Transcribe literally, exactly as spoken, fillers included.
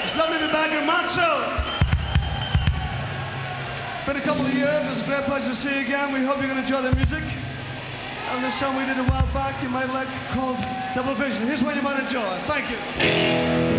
It's lovely to be back in Montreux. Been a couple of years. It's a great pleasure to see you again. We hope you're going to enjoy the music. And this song we did a while back you might like called Double Vision. Here's one you might enjoy. Thank you.